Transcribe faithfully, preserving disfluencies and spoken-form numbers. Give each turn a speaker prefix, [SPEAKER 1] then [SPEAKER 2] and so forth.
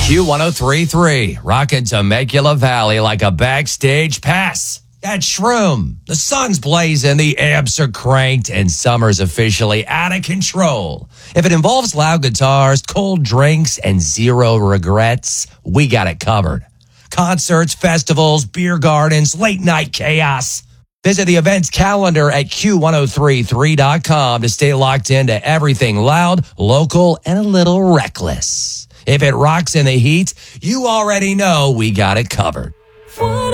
[SPEAKER 1] Q ten thirty-three, rocking Temecula Valley like a backstage pass. At Shroom, the sun's blazing, the amps are cranked, and summer's officially out of control. If it involves loud guitars, cold drinks, and zero regrets, we got it covered. Concerts, festivals, beer gardens, late night chaos. Visit the events calendar at Q ten thirty-three dot com to stay locked into everything loud, local, and a little reckless. If it rocks in the heat, you already know we got it covered.